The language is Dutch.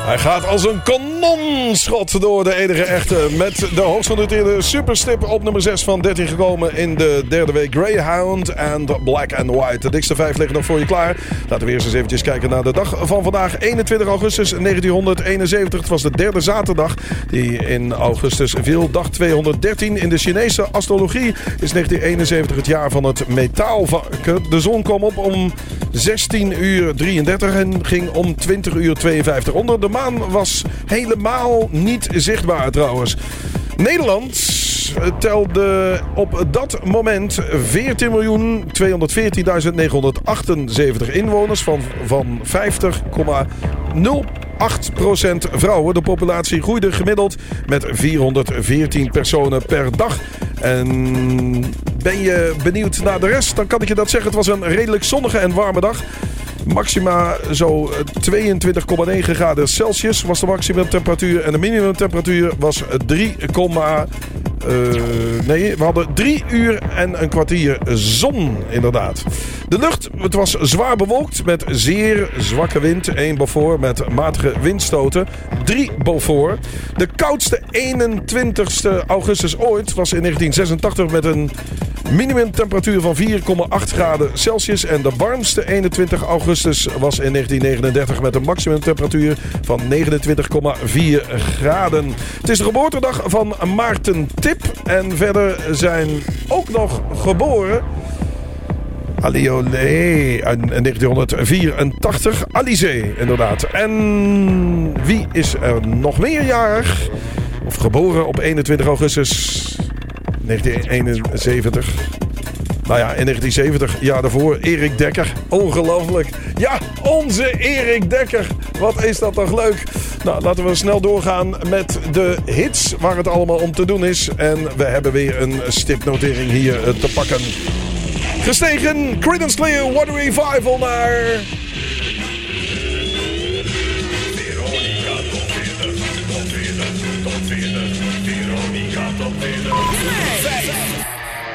Hij gaat als een kanonschot door de enige echte. Met de hoogst genoteerde superstip op nummer 6 van 13 gekomen in de derde week. Greyhound en Black and White. De dikste 5 liggen nog voor je klaar. Laten we eerst eens eventjes kijken naar de dag van vandaag. 21 augustus 1971. Het was de derde zaterdag die in augustus viel. Dag 213 in de Chinese astrologie is 1971 het jaar van het metaalvakken. De zon kwam op om 16:33 en ging om 20:52 onder. De maan was helemaal niet zichtbaar trouwens. Nederland telde op dat moment 14.214.978 inwoners van 50,08% vrouwen. De populatie groeide gemiddeld met 414 personen per dag. En ben je benieuwd naar de rest? Dan kan ik je dat zeggen. Het was een redelijk zonnige en warme dag. Maxima zo 22,9 graden Celsius was de maximumtemperatuur. En de minimumtemperatuur was we hadden 3 uur en een kwartier zon inderdaad. De lucht, het was zwaar bewolkt met zeer zwakke wind. 1 Beaufort met matige windstoten. 3 Beaufort. De koudste 21 augustus ooit was in 1986 met een minimumtemperatuur van 4,8 graden Celsius. En de warmste 21 augustus was in 1939 met een maximumtemperatuur van 29,4 graden. Het is de geboortedag van Maarten Tip. En verder zijn ook nog geboren Ali Olé in 1984. Alizé, inderdaad. En wie is er nog meer jarig? Of geboren op 21 augustus 1971. Nou ja, in 1970, jaar daarvoor, Erik Dekker. Ongelooflijk. Ja, onze Erik Dekker. Wat is dat toch leuk. Nou, laten we snel doorgaan met de hits waar het allemaal om te doen is. En we hebben weer een stipnotering hier te pakken. Gestegen, Creedence Clearwater Revival naar